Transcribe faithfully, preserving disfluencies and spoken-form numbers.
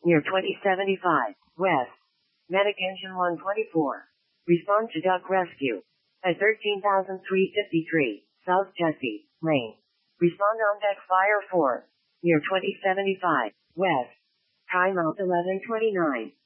near twenty seventy-five, west. Medic engine one twenty-four. Respond to duck rescue. At thirteen thousand three hundred fifty-three, South Jesse Lane. Respond on deck fire four, near twenty seventy-five, west. Timeout eleven twenty-nine.